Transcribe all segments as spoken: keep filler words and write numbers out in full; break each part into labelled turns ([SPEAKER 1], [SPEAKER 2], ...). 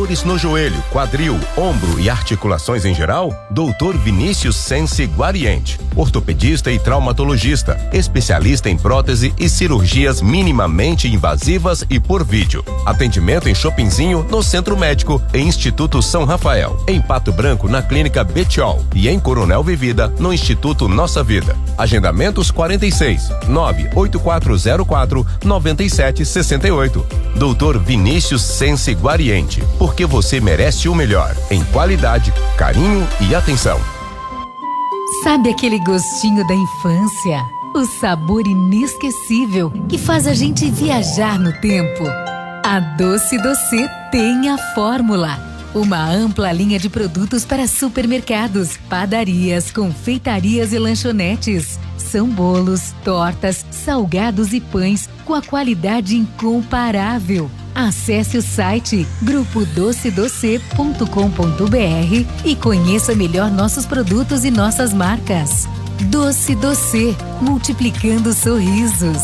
[SPEAKER 1] Dores no joelho, quadril, ombro e articulações em geral? doutor Vinícius Sense Guariente. Ortopedista e traumatologista, especialista em prótese e cirurgias minimamente invasivas e por vídeo. Atendimento em Chopinzinho, no Centro Médico e Instituto São Rafael. Em Pato Branco, na Clínica Betiol. E em Coronel Vivida, no Instituto Nossa Vida. Agendamentos quarenta e seis, nove oito quatro zero quatro, nove sete seis oito. doutor Vinícius Sense Guariente, porque você merece o melhor em qualidade, carinho e atenção.
[SPEAKER 2] Sabe aquele gostinho da infância? O sabor inesquecível que faz a gente viajar no tempo. A Doce Doce tem a fórmula. Uma ampla linha de produtos para supermercados, padarias, confeitarias e lanchonetes. São bolos, tortas, salgados e pães com a qualidade incomparável. Acesse o site grupo doce doce ponto com ponto br e conheça melhor nossos produtos e nossas marcas. Doce Doce, multiplicando sorrisos.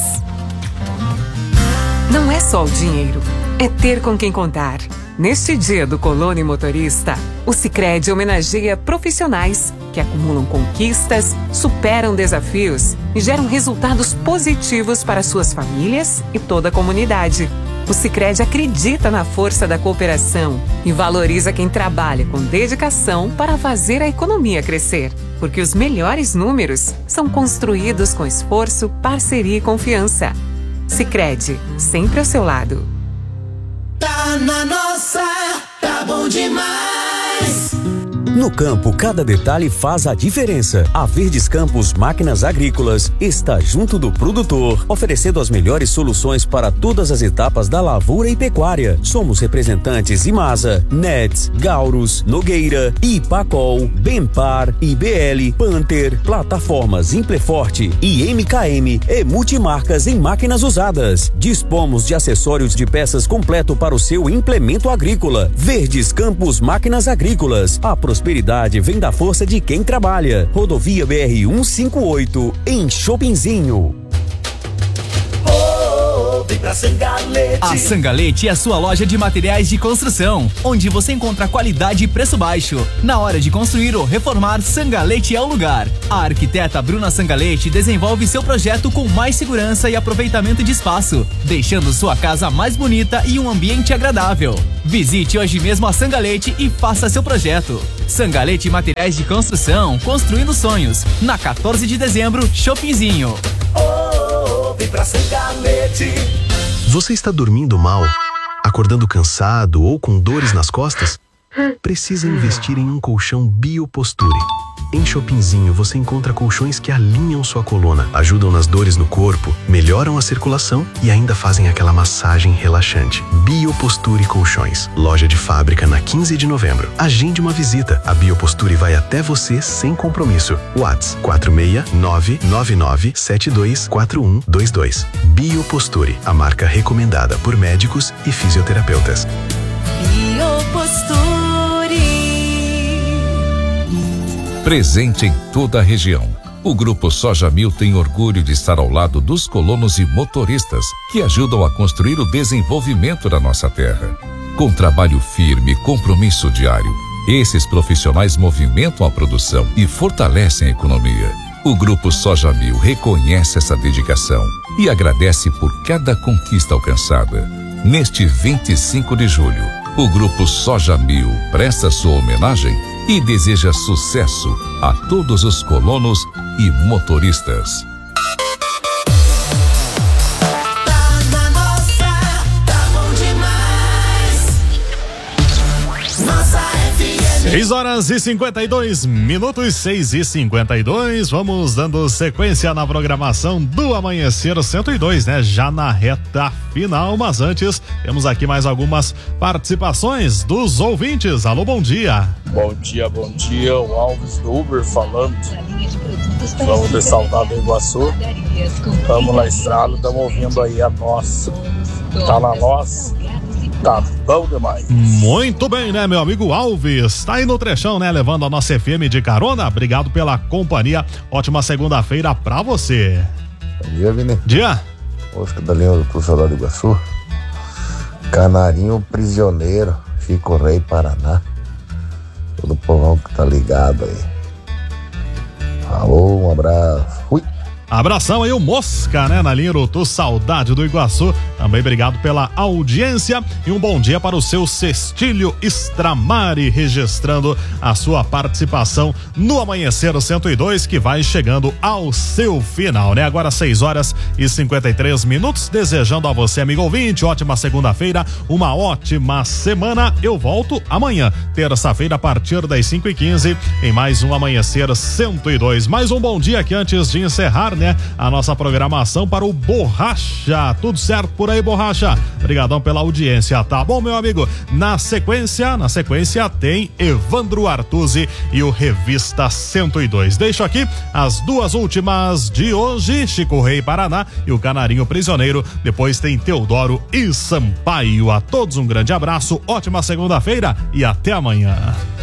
[SPEAKER 3] Não é só o dinheiro, é ter com quem contar. Neste dia do colono e motorista, o Sicredi homenageia profissionais que acumulam conquistas, superam desafios e geram resultados positivos para suas famílias e toda a comunidade. O Sicredi acredita na força da cooperação e valoriza quem trabalha com dedicação para fazer a economia crescer. Porque os melhores números são construídos com esforço, parceria e confiança. Sicredi, sempre ao seu lado.
[SPEAKER 4] Tá na nossa, tá bom demais.
[SPEAKER 5] No campo, cada detalhe faz a diferença. A Verdes Campos Máquinas Agrícolas está junto do produtor, oferecendo as melhores soluções para todas as etapas da lavoura e pecuária. Somos representantes Imasa, Nets, Gaurus, Nogueira, Ipacol, Benpar, I B L, Panther, plataformas Impleforte e M K M e multimarcas em máquinas usadas. Dispomos de acessórios de peças completo para o seu implemento agrícola. Verdes Campos Máquinas Agrícolas. A prosperidade vem da força de quem trabalha. Rodovia B R cento e cinquenta e oito, em Chopinzinho.
[SPEAKER 4] Vem pra Sangalete.
[SPEAKER 6] A Sangalete é a sua loja de materiais de construção, onde você encontra qualidade e preço baixo. Na hora de construir ou reformar, Sangalete é o lugar. A arquiteta Bruna Sangalete desenvolve seu projeto com mais segurança e aproveitamento de espaço, deixando sua casa mais bonita e um ambiente agradável. Visite hoje mesmo a Sangalete e faça seu projeto. Sangalete Materiais de Construção, construindo sonhos. Na quatorze de dezembro, Chopinzinho.
[SPEAKER 4] Oh, vem pra Sangalete.
[SPEAKER 7] Você está dormindo mal, acordando cansado ou com dores nas costas? Precisa investir em um colchão Bioposture. Em Chopinzinho você encontra colchões que alinham sua coluna, ajudam nas dores no corpo, melhoram a circulação e ainda fazem aquela massagem relaxante. Bioposture Colchões. Loja de fábrica na quinze de novembro. Agende uma visita. A Bioposture vai até você sem compromisso. WhatsApp quatro seis nove nove nove sete dois quatro um dois dois. Bioposture, a marca recomendada por médicos e fisioterapeutas.
[SPEAKER 4] Bioposture.
[SPEAKER 8] Presente em toda a região, o Grupo Soja Mil tem orgulho de estar ao lado dos colonos e motoristas que ajudam a construir o desenvolvimento da nossa terra. Com trabalho firme e compromisso diário, esses profissionais movimentam a produção e fortalecem a economia. O Grupo Soja Mil reconhece essa dedicação e agradece por cada conquista alcançada. Neste vinte e cinco de julho, o Grupo Soja Mil presta sua homenagem e deseja sucesso a todos os colonos e motoristas.
[SPEAKER 4] Tá na nossa, tá bom demais. Nossa F M.
[SPEAKER 9] seis horas e cinquenta e dois minutos, seis e cinquenta e dois. Vamos dando sequência na programação do Amanhecer cento e dois, né? Já na reta final, mas antes temos aqui mais algumas participações dos ouvintes. Alô, bom dia.
[SPEAKER 10] Bom dia, bom dia. O Alves do Uber falando. Vamos de Salgado Iguaçu. Estamos na estrada, estamos ouvindo aí a nossa. Tá na nossa. Tá bom demais.
[SPEAKER 9] Muito bem, né, meu amigo Alves? Tá aí no trechão, né, levando a nossa F M de carona. Obrigado pela companhia. Ótima segunda-feira pra você.
[SPEAKER 11] Bom dia, Vini.
[SPEAKER 9] Dia.
[SPEAKER 11] Oscar da linha do Saudade do Iguaçu. Canarinho prisioneiro. Chico Rei, Paraná. Todo o povão que tá ligado aí. Falou, um abraço. Fui.
[SPEAKER 9] Abração aí o Mosca, né, na linha Urutu, saudade do Iguaçu. Também obrigado pela audiência e um bom dia para o seu Cestílio Stramari, registrando a sua participação no Amanhecer cento e dois, que vai chegando ao seu final, né? Agora seis horas e cinquenta e três minutos, desejando a você, amigo ouvinte, ótima segunda-feira, uma ótima semana. Eu volto amanhã, terça-feira, a partir das cinco e quinze, em mais um Amanhecer cento e dois. Mais um bom dia aqui antes de encerrar, né, a nossa programação para o Borracha. Tudo certo por aí, Borracha? Obrigadão pela audiência, tá bom, meu amigo? Na sequência, na sequência tem Evandro Artuzzi e o Revista cento e dois. Deixo aqui as duas últimas de hoje, Chico Rei, Paraná e o Canarinho Prisioneiro. Depois tem Teodoro e Sampaio. A todos um grande abraço, ótima segunda-feira e até amanhã.